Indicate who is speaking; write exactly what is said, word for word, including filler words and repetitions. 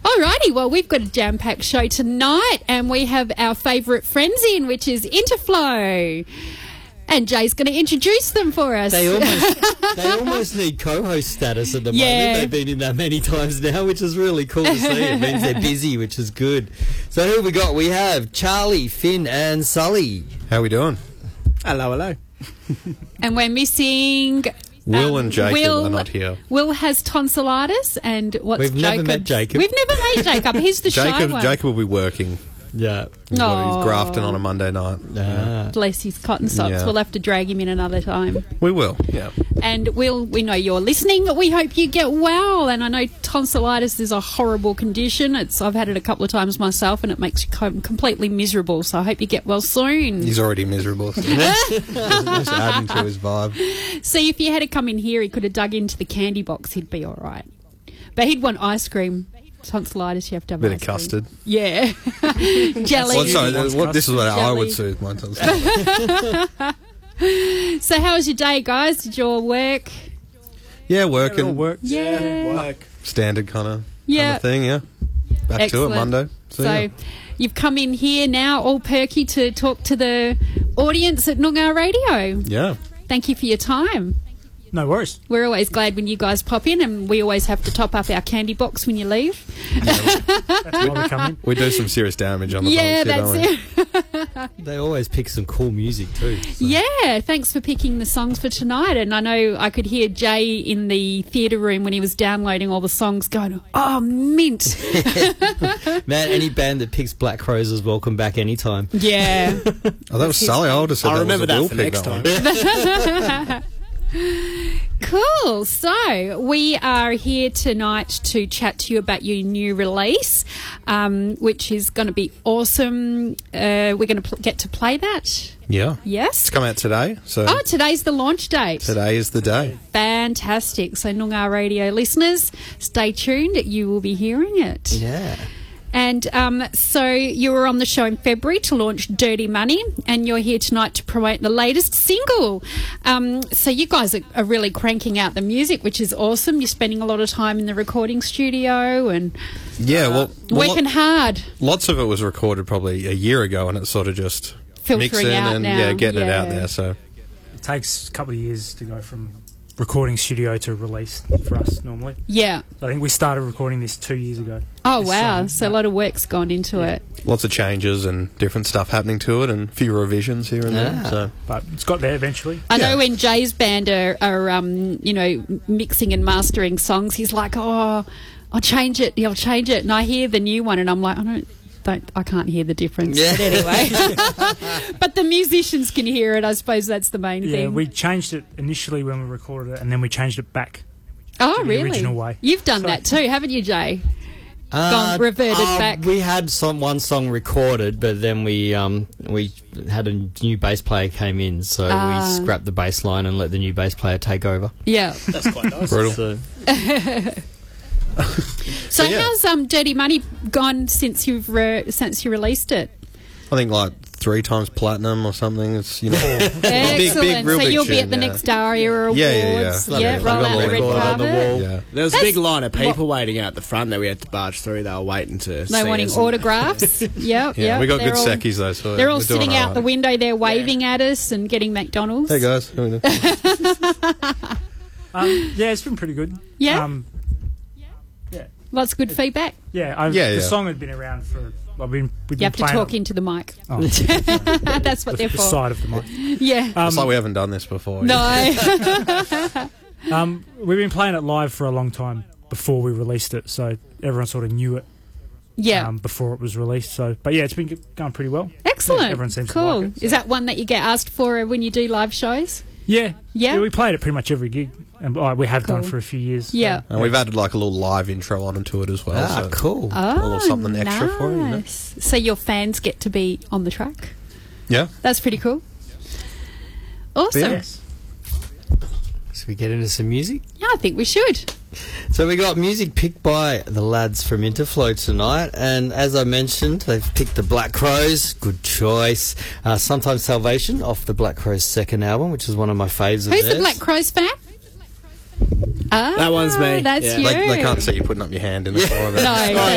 Speaker 1: Alrighty, well, we've got a jam-packed show tonight, and we have our favourite friends in, which is Interflow. And Jay's going to introduce them for us.
Speaker 2: They almost, they almost need co-host status at the
Speaker 1: Yeah.
Speaker 2: moment. They've been in that many times now, which is really cool to see. It means they're busy, which is good. So who have we got? We have Charlie, Finn and Sully.
Speaker 3: How we doing?
Speaker 4: Hello, hello.
Speaker 1: And we're missing...
Speaker 3: Will
Speaker 1: um,
Speaker 3: and Jacob
Speaker 1: Will,
Speaker 3: are not here.
Speaker 1: Will has tonsillitis, and what's
Speaker 2: We've never
Speaker 1: Jacob's?
Speaker 2: met Jacob.
Speaker 1: We've never met Jacob. He's the shy
Speaker 3: Jacob,
Speaker 1: one.
Speaker 3: Jacob will be working.
Speaker 2: Yeah.
Speaker 3: He's,
Speaker 1: Aw.
Speaker 3: he's grafting on a Monday night.
Speaker 2: Ah.
Speaker 1: Bless his cotton socks.
Speaker 3: Yeah.
Speaker 1: We'll have to drag him in another time.
Speaker 3: We will, yeah.
Speaker 1: And Will, we know you're listening. We hope you get well. And I know tonsillitis is a horrible condition. It's I've had it a couple of times myself, and it makes you com- completely miserable. So I hope you get well soon.
Speaker 3: He's already miserable. So just adding to his vibe.
Speaker 1: See, if you had to come in here, he could have dug into the candy box. He'd be all right. But he'd want ice cream. Tonsillitis, you have to have
Speaker 3: Bit
Speaker 1: ice
Speaker 3: of custard.
Speaker 1: cream. Yeah. Jelly.
Speaker 3: Well, sorry, th- what, this is what I
Speaker 1: Jelly.
Speaker 3: would soothe my tonsillitis.
Speaker 1: So how was your day, guys? Did you all work?
Speaker 3: Yeah, working.
Speaker 4: All work.
Speaker 1: Yeah.
Speaker 4: Work.
Speaker 3: Standard kind of
Speaker 1: Yeah.
Speaker 3: thing, yeah. Back
Speaker 1: Excellent.
Speaker 3: to it Monday. So,
Speaker 1: So
Speaker 3: yeah.
Speaker 1: you've come in here now, all perky, to talk to the audience at Noongar Radio.
Speaker 3: yeah.
Speaker 1: Thank you for your time.
Speaker 4: No worries.
Speaker 1: We're always glad when you guys pop in, and we always have to top up our candy box when you leave.
Speaker 4: That's why we come in.
Speaker 3: We do some serious damage on the
Speaker 1: Yeah,
Speaker 3: box here,
Speaker 1: that's
Speaker 3: don't we?
Speaker 1: it.
Speaker 2: They always pick some cool music too. so.
Speaker 1: Yeah, thanks for picking the songs for tonight. And I know I could hear Jay in the theatre room when he was downloading all the songs going, oh, mint.
Speaker 2: Man, any band that picks Black Crows is welcome back anytime.
Speaker 1: Yeah.
Speaker 3: Oh, that was Sully. I would have said
Speaker 4: I'll
Speaker 3: that
Speaker 4: remember
Speaker 3: was a
Speaker 4: that
Speaker 3: Will
Speaker 4: for
Speaker 3: pick,
Speaker 4: next
Speaker 3: that
Speaker 4: time.
Speaker 3: one.
Speaker 1: Cool. So we are here tonight to chat to you about your new release, um, which is going to be awesome. Uh, we're going to pl- get to play that.
Speaker 3: Yeah.
Speaker 1: Yes.
Speaker 3: It's come out today, so
Speaker 1: Oh, today's the launch date.
Speaker 3: today is the day.
Speaker 1: Fantastic. So Noongar Radio listeners, stay tuned. You will be hearing it.
Speaker 2: Yeah.
Speaker 1: And um, so you were on the show in February to launch Dirty Money, and you're here tonight to promote the latest single. Um, so you guys are, are really cranking out the music, which is awesome. You're spending a lot of time in the recording studio and
Speaker 3: Yeah, well, well
Speaker 1: working
Speaker 3: lo-
Speaker 1: hard.
Speaker 3: lots of it was recorded probably a year ago, and it's sort of just
Speaker 1: Filtering
Speaker 3: mixing
Speaker 1: out
Speaker 3: and
Speaker 1: now,
Speaker 3: yeah, getting it
Speaker 1: yeah.
Speaker 3: out there. So
Speaker 4: It takes a couple of years to go from recording studio to release for us normally.
Speaker 1: Yeah.
Speaker 4: I think we started recording this two years ago.
Speaker 1: Oh,
Speaker 4: This
Speaker 1: wow.
Speaker 4: song,
Speaker 1: So a
Speaker 4: yeah.
Speaker 1: lot of work's gone into it.
Speaker 3: lots of changes and different stuff happening to it, and a few revisions here and
Speaker 2: Ah.
Speaker 3: there. So
Speaker 4: But it's got there eventually.
Speaker 1: I
Speaker 3: Yeah.
Speaker 1: know when Jay's band are, are um, you know, mixing and mastering songs, he's like, oh, I'll change it, I'll change it. And I hear the new one and I'm like, I don't, don't I can't hear the difference.
Speaker 2: Yeah.
Speaker 1: But anyway. But the musicians can hear it. I suppose that's the main
Speaker 4: Yeah,
Speaker 1: thing.
Speaker 4: we changed it initially when we recorded it, and then we changed it back.
Speaker 1: oh,
Speaker 4: to the
Speaker 1: really?
Speaker 4: original way.
Speaker 1: You've done
Speaker 4: So-
Speaker 1: that too, haven't you, Jay?
Speaker 2: Uh,
Speaker 1: Gone- reverted
Speaker 2: uh,
Speaker 1: back.
Speaker 2: We had some one song recorded, but then we um we had a new bass player came in, so
Speaker 1: Ah.
Speaker 2: we scrapped the bass line and let the new bass player take over.
Speaker 1: Yeah.
Speaker 4: That's quite nice.
Speaker 3: brutal.
Speaker 2: So
Speaker 1: So
Speaker 3: yeah.
Speaker 1: how's um Dirty Money gone since you've re- since you released it?
Speaker 3: I think like three times platinum or something. It's you know
Speaker 1: Excellent.
Speaker 3: big, real
Speaker 1: so
Speaker 3: big
Speaker 1: you'll be
Speaker 3: tune,
Speaker 1: at the
Speaker 3: yeah.
Speaker 1: next Aria Awards.
Speaker 3: Yeah, yeah, yeah.
Speaker 1: Yeah,
Speaker 3: Yeah,
Speaker 1: roll
Speaker 3: got
Speaker 1: out
Speaker 3: the
Speaker 1: the red
Speaker 3: record on
Speaker 1: carpet.
Speaker 2: the wall.
Speaker 3: yeah.
Speaker 5: There was a
Speaker 1: That's-
Speaker 5: big line of people waiting out the front that we had to barge through. They were waiting to
Speaker 1: They
Speaker 5: see
Speaker 1: wanting
Speaker 5: us and-
Speaker 1: autographs. Yep,
Speaker 3: Yeah,
Speaker 1: yep.
Speaker 3: we got
Speaker 1: They're
Speaker 3: good
Speaker 1: all-
Speaker 3: seckies though. So
Speaker 1: They're all
Speaker 3: we're doing
Speaker 1: sitting out
Speaker 3: all
Speaker 1: the
Speaker 3: right.
Speaker 1: window there waving at us and getting McDonald's.
Speaker 3: Hey guys, how we doing?
Speaker 4: Um, yeah, it's been pretty good.
Speaker 1: Yeah?
Speaker 4: Um,
Speaker 1: Lots of good feedback.
Speaker 4: yeah, I've,
Speaker 3: Yeah,
Speaker 4: the
Speaker 3: yeah.
Speaker 4: song had been around for. I've been. We've
Speaker 1: You have
Speaker 4: been
Speaker 1: to
Speaker 4: playing
Speaker 1: talk
Speaker 4: it-
Speaker 1: into the mic.
Speaker 4: Oh,
Speaker 1: That's what
Speaker 4: the,
Speaker 1: they're
Speaker 4: the
Speaker 1: for.
Speaker 4: side of the mic.
Speaker 1: Yeah.
Speaker 4: Um,
Speaker 3: It's like we haven't done this before.
Speaker 1: No.
Speaker 4: Um, we've been playing it live for a long time before we released it, so everyone sort of knew it
Speaker 1: yeah.
Speaker 4: um, before it was released. So, but yeah, it's been g- going pretty well.
Speaker 1: Excellent.
Speaker 4: yeah, everyone seems to
Speaker 1: cool.
Speaker 4: like it,
Speaker 1: Is that one that you get asked for when you do live shows?
Speaker 4: Yeah,
Speaker 1: Yeah?
Speaker 4: we played it pretty much every gig, and uh, we have done
Speaker 1: Cool.
Speaker 4: for a few years.
Speaker 1: Yeah.
Speaker 3: And we've added like a little live intro onto it as well.
Speaker 2: ah,
Speaker 3: so
Speaker 2: cool.
Speaker 1: Oh,
Speaker 3: a little something extra
Speaker 1: nice.
Speaker 3: for you, you know?
Speaker 1: So your fans get to be on the track.
Speaker 3: Yeah.
Speaker 1: That's pretty cool. Awesome.
Speaker 3: Yeah.
Speaker 4: Yes.
Speaker 2: Should we get into some music?
Speaker 1: Yeah, I think we should.
Speaker 2: So we got music picked by the lads from Interflow tonight, and as I mentioned, they've picked the Black Crows. Good choice. Uh, Sometimes Salvation off the Black Crows' second album, which is one of my faves of
Speaker 1: Who's the
Speaker 2: theirs.
Speaker 1: Black Crows fan? Ah,
Speaker 5: That one's me.
Speaker 1: That's
Speaker 5: Yeah.
Speaker 1: you.
Speaker 3: They, they can't see you putting up your hand in the corner.
Speaker 1: No,